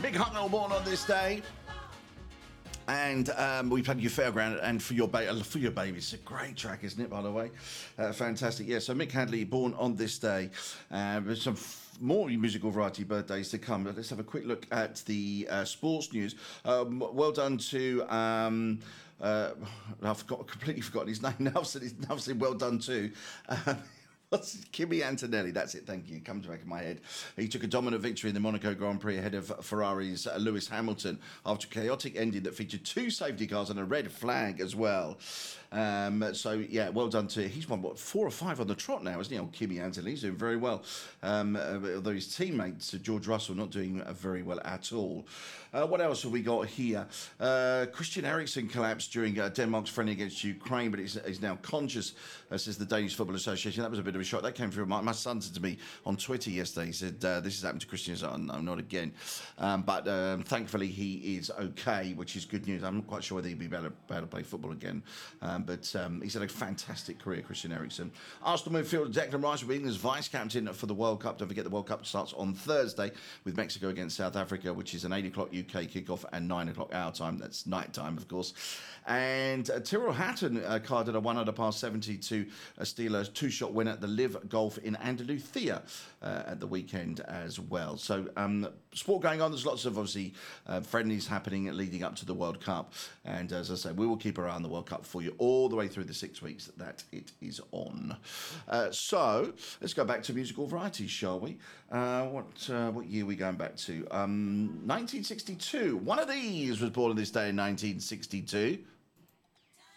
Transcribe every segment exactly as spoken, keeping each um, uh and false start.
Mick Hucknall born on this day. And um, we played your Fairground and for your ba- for your baby. It's a great track, isn't it? By the way, uh, fantastic. Yeah. So Mick Hadley born on this day. Uh, there's some f- more musical variety birthdays to come. But let's have a quick look at the uh, sports news. Um, well done to. Um, uh, I've forgot, completely forgotten his name. Nelson. Nelson. Well done to. Um, What's Kimi Antonelli? That's it. Thank you. Comes back in my head. He took a dominant victory in the Monaco Grand Prix ahead of Ferrari's uh, Lewis Hamilton after a chaotic ending that featured two safety cars and a red flag as well. Um, so yeah, well done to. He's won what four or five on the trot now, isn't he? Old Kimi Antonelli. He's doing very well. Um, uh, although his teammates uh, George Russell not doing uh, very well at all. Uh, what else have we got here? Uh, Christian Eriksen collapsed during uh, Denmark's friendly against Ukraine, but he's, he's now conscious, uh, says the Danish Football Association. That was a bit of a shock. That came through. My, my son said to me on Twitter yesterday, he said, uh, this has happened to Christian. I said, oh, no, not again. Um, but um, thankfully he is okay, which is good news. I'm not quite sure whether he'd be able to, able to play football again. Um, but um, he's had a fantastic career, Christian Eriksen. Arsenal midfielder Declan Rice will be England's vice-captain for the World Cup. Don't forget the World Cup starts on Thursday with Mexico against South Africa, which is an eight o'clock U K kickoff and nine o'clock our time. That's night time, of course. And uh, Tyrrell Hatton uh, carded a one under par seventy to uh, steal a two-shot win at the Live Golf in Andalusia uh, at the weekend as well. So um, sport going on. There's lots of obviously uh, friendlies happening leading up to the World Cup. And as I say, we will keep our eye on the World Cup for you all the way through the six weeks that it is on. Uh, so let's go back to musical varieties, shall we? Uh, what uh, what year are we going back to? Um, nineteen sixty-two. One of these was born on this day in nineteen sixty-two.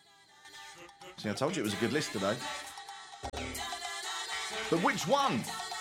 See, I told you it was a good list today. But which one?